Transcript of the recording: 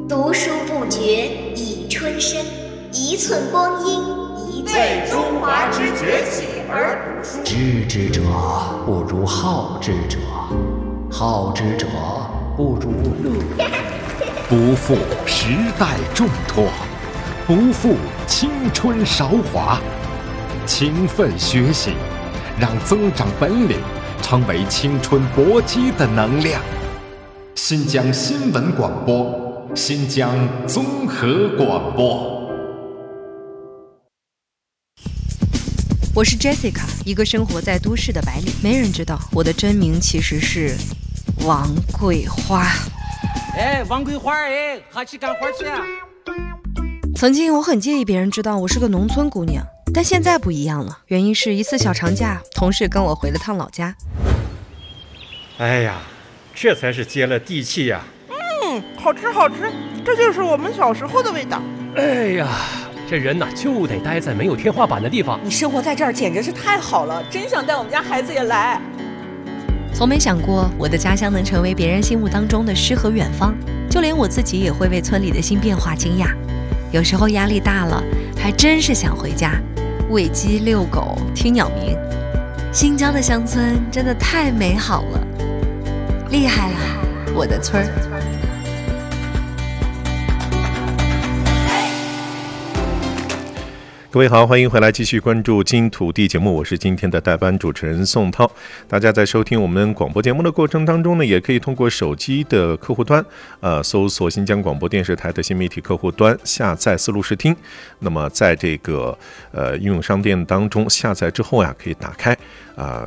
读书不觉已春深，一寸光阴一寸为中华之崛起而读书。 知之者不如好之者，好之者不如乐。 不负时代重托，不负青春韶华，勤奋学习，让增长本领成为青春搏击的能量。新疆新闻广播，新疆综合广播。 我是 Jessica， 一个生活在都市的白领。没人知道我的真名其实是王桂花。 哎，王桂花，哎，哈去干活去。 曾经我很介意别人知道我是个农村姑娘，但现在不一样了。原因是一次小长假，同事跟我回了趟老家。 哎呀，这才是接了地气呀！ 好吃好吃，这就是我们小时候的味道。 哎呀，这人呐就得待在没有天花板的地方。 你生活在这儿简直是太好了，真想带我们家孩子也来。 从没想过我的家乡能成为别人心目当中的诗和远方，就连我自己也会为村里的新变化惊讶。有时候压力大了，还真是想回家，喂鸡遛狗听鸟鸣。新疆的乡村真的太美好了，厉害了我的村儿。 各位好，欢迎回来继续关注金土地节目，我是今天的代班主持人宋涛。大家在收听我们广播节目的过程当中呢，也可以通过手机的客户端搜索新疆广播电视台的新媒体客户端，下载思路视听。那么在这个应用商店当中下载之后呀，可以打开